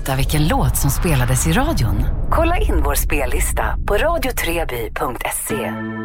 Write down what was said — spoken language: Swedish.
veta vilken låt som spelades i radion? Kolla in vår spellista på radiotreby.se.